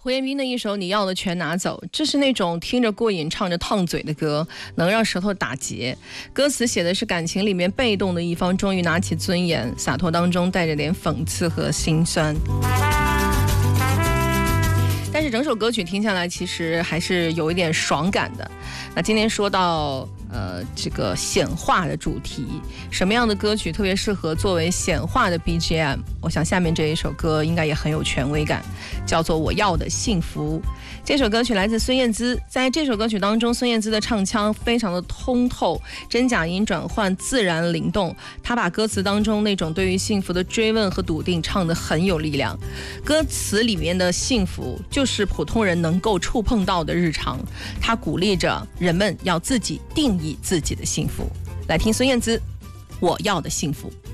胡彦斌的一首《你要的全拿走》，这是那种听着过瘾、唱着烫嘴的歌，能让舌头打结。歌词写的是感情里面被动的一方终于拿起尊严，洒脱当中带着点讽刺和心酸。但是整首歌曲听下来，其实还是有一点爽感的。那今天说到这个显化的主题，什么样的歌曲特别适合作为显化的 BGM？ 我想下面这一首歌应该也很有权威感，叫做《我要的幸福》。这首歌曲来自孙燕姿，在这首歌曲当中，孙燕姿的唱腔非常的通透，真假音转换自然灵动，她把歌词当中那种对于幸福的追问和笃定唱得很有力量。歌词里面的幸福就是普通人能够触碰到的日常，她鼓励着人们要自己定义自己的幸福。来听孙燕姿《我要的幸福》。